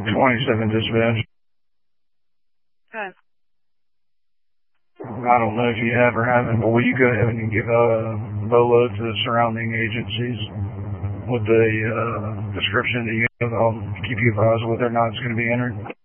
27 dispatch. Okay. I don't know if you have or haven't, but will you go ahead and give a BOLO to the surrounding agencies with the description that you have? I'll keep you advised whether or not it's going to be entered.